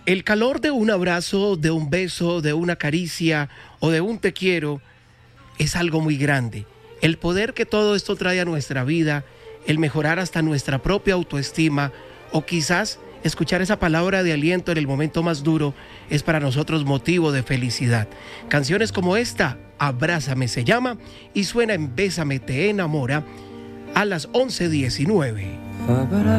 El calor de un abrazo, de un beso, de una caricia o de un te quiero es algo muy grande. El poder que todo esto trae a nuestra vida, el mejorar hasta nuestra propia autoestima o quizás escuchar esa palabra de aliento en el momento más duro es para nosotros motivo de felicidad. Canciones como esta, Abrázame se llama y suena en Bésame te enamora a las 11:19.